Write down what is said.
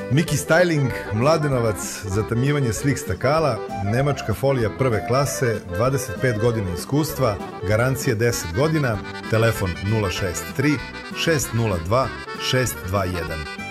Miki Styling, Mladenovac, zatamljivanje svih stakala, nemačka folija prve klase, 25 godina iskustva, garancije 10 godina, telefon 063 602 621.